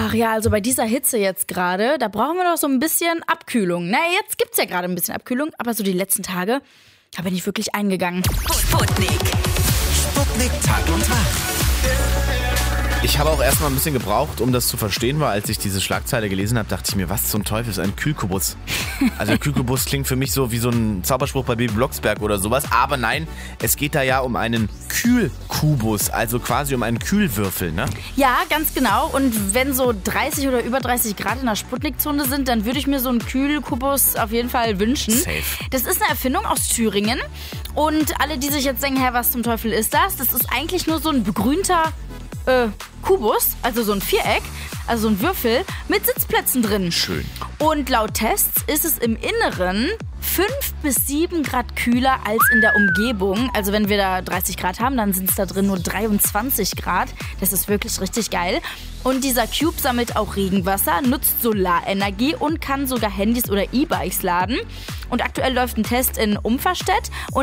Ach ja, also bei dieser Hitze jetzt gerade, da brauchen wir doch so ein bisschen Abkühlung. Na, jetzt gibt's ja gerade ein bisschen Abkühlung, aber so die letzten Tage, da bin ich wirklich eingegangen. Sputnik. Sputnik Tag und Nacht. Ich habe auch erstmal ein bisschen gebraucht, um das zu verstehen, weil als ich diese Schlagzeile gelesen habe, dachte ich mir, was zum Teufel ist ein Kühlkubus? Also Kühlkubus klingt für mich so wie so ein Zauberspruch bei Baby Blocksberg oder sowas. Aber nein, es geht da ja um einen Kühlkubus, also quasi um einen Kühlwürfel, ne? Ja, ganz genau. Und wenn so 30 oder über 30 Grad in der Sputnikzone sind, dann würde ich mir so einen Kühlkubus auf jeden Fall wünschen. Safe. Das ist eine Erfindung aus Thüringen. Und alle, die sich jetzt denken, hä, was zum Teufel ist das? Das ist eigentlich nur so ein begrünter Kubus, also so ein Viereck, also so ein Würfel mit Sitzplätzen drin. Schön. Und laut Tests ist es im Inneren 5 bis 7 Grad kühler als in der Umgebung. Also wenn wir da 30 Grad haben, dann sind es da drin nur 23 Grad. Das ist wirklich richtig geil. Und dieser Cube sammelt auch Regenwasser, nutzt Solarenergie und kann sogar Handys oder E-Bikes laden. Und aktuell läuft ein Test in Umferstedt. Und